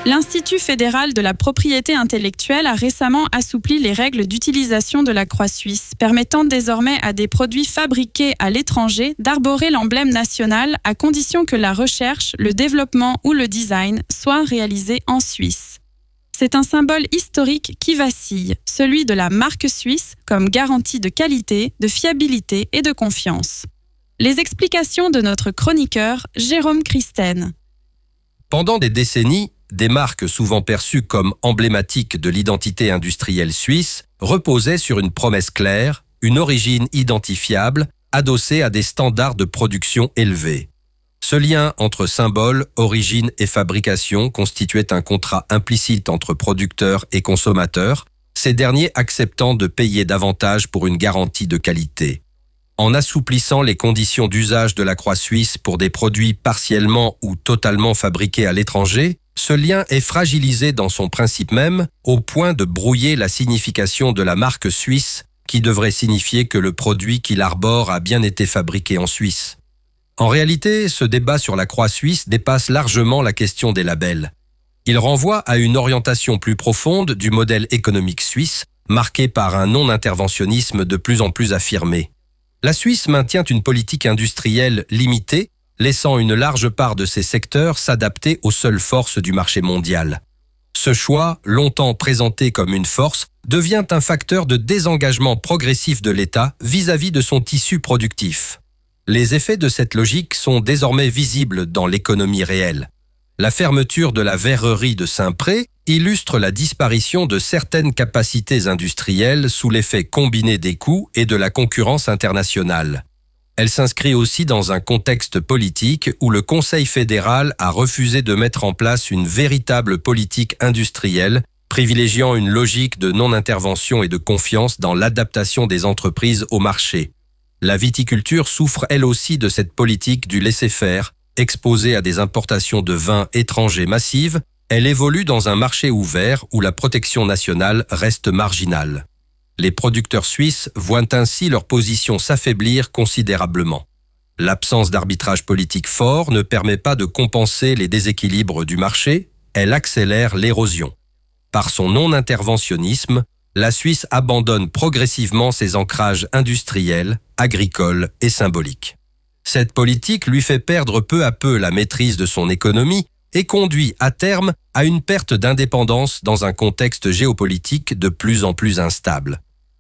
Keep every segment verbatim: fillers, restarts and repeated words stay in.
L'Institut fédéral de la propriété intellectuelle a récemment assoupli les règles d'utilisation de la croix suisse, permettant désormais à des produits fabriqués à l'étranger d'arborer l'emblème national à condition que la recherche, le développement ou le design soient réalisés en Suisse. C'est un symbole historique qui vacille, celui de la marque suisse comme garantie de qualité, de fiabilité et de confiance. Les explications de notre chroniqueur Jérôme Christen. Pendant des décennies, des marques souvent perçues comme emblématiques de l'identité industrielle suisse reposaient sur une promesse claire, une origine identifiable, adossée à des standards de production élevés. Ce lien entre symbole, origine et fabrication constituait un contrat implicite entre producteurs et consommateurs, ces derniers acceptant de payer davantage pour une garantie de qualité. En assouplissant les conditions d'usage de la croix suisse pour des produits partiellement ou totalement fabriqués à l'étranger, ce lien est fragilisé dans son principe même au point de brouiller la signification de la marque suisse qui devrait signifier que le produit qu'il arbore a bien été fabriqué en Suisse. En réalité, ce débat sur la croix suisse dépasse largement la question des labels. Il renvoie à une orientation plus profonde du modèle économique suisse, marqué par un non-interventionnisme de plus en plus affirmé. La Suisse maintient une politique industrielle limitée, laissant une large part de ses secteurs s'adapter aux seules forces du marché mondial. Ce choix, longtemps présenté comme une force, devient un facteur de désengagement progressif de l'État vis-à-vis de son tissu productif. Les effets de cette logique sont désormais visibles dans l'économie réelle. La fermeture de la verrerie de Saint-Pré illustre la disparition de certaines capacités industrielles sous l'effet combiné des coûts et de la concurrence internationale. Elle s'inscrit aussi dans un contexte politique où le Conseil fédéral a refusé de mettre en place une véritable politique industrielle, privilégiant une logique de non-intervention et de confiance dans l'adaptation des entreprises au marché. La viticulture souffre elle aussi de cette politique du laisser-faire, exposée à des importations de vins étrangers massives. Elle évolue dans un marché ouvert où la protection nationale reste marginale. Les producteurs suisses voient ainsi leur position s'affaiblir considérablement. L'absence d'arbitrage politique fort ne permet pas de compenser les déséquilibres du marché, elle accélère l'érosion. Par son non-interventionnisme, la Suisse abandonne progressivement ses ancrages industriels, agricoles et symboliques. Cette politique lui fait perdre peu à peu la maîtrise de son économie et conduit à terme à une perte d'indépendance dans un contexte géopolitique de plus en plus instable.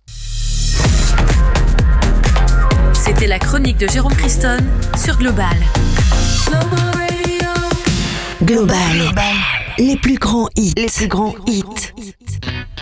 C'était la chronique de Jérôme Christen sur Global. Global. Les plus grands hits. Les plus grands hits.